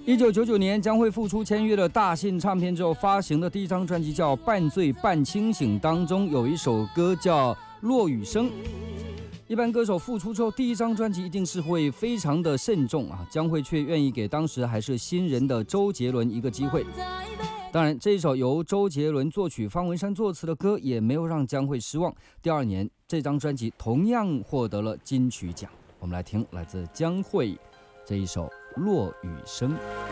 1999年，江蕙复出签约了大信唱片之后发行的第一张专辑叫《半醉半清醒》，当中有一首歌叫《落雨声》。一般歌手复出之后，第一张专辑一定是会非常的慎重啊，江蕙却愿意给当时还是新人的周杰伦一个机会。当然，这一首由周杰伦作曲、方文山作词的歌也没有让江蕙失望。第二年，这张专辑同样获得了金曲奖。我们来听来自江蕙这一首《落雨声》。